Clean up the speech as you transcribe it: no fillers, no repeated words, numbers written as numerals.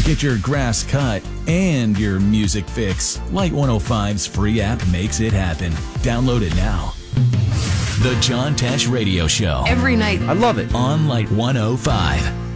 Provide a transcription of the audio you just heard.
Get your grass cut and your music fix. Light 105's free app makes it happen. Download it now. The John Tesh Radio Show. Every night. I love it. On Light 105.